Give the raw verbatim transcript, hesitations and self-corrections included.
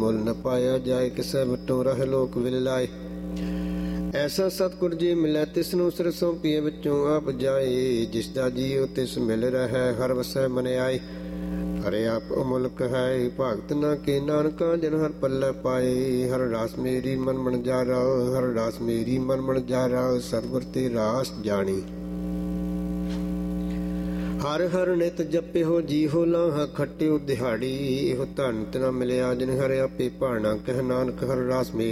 ਮੁੱਲ ਨ ਪਾਇਆ ਜਾਏ, ਕਿਸੇ ਵਟੋਂ ਰਹਿ ਲੋਕ ਵਿਲ ਲਾਏ। ਐਸਾ ਸਤਿਗੁਰ ਜੀ ਮਿਲੈ ਤਿਸਨੂੰ ਸਿਰ ਸੌਂਪੀਏ ਵਿੱਚੋਂ ਆਪ ਜਾਏ, ਜਿਸ ਦਾ ਜੀਉ ਤਿਸ ਮਿਲ ਰਹਿ ਹਰ ਵਸੈ ਮਨ ਆਏ। ਹਰਿ ਆਪ ਅਮੁਲਕ ਹੈ ਭਗਤ ਨਾ ਕੇ ਨਾਨਕਾ, ਜਿਨ ਹਰ ਪੱਲੇ ਪਾਏ। ਹਰ ਰਾਸ ਮੇਰੀ ਮਨ ਮਨ ਜਾਰਾ, ਹਰ ਰਾਸ ਮੇਰੀ ਮਨ ਮਨ ਜਾਰਾ, ਸਰਵਰ ਤੇ ਰਾਸ ਜਾਣੀ। ਹਰ ਹਰ ਨਿਤ ਜਪਿਓ ਜੀਹੋ ਲਾਹਾ ਖਟਿਓ ਦਿਹਾੜੀ, ਇਹੋ ਧਨ ਤਿਨਾ ਮਿਲਿਆ ਜਿਨ ਹਰਿ ਆਪੇ ਭਾਣਾ। ਕਹਿ ਨਾਨਕ ਹਰ ਰਾਸ ਮੇਰੀ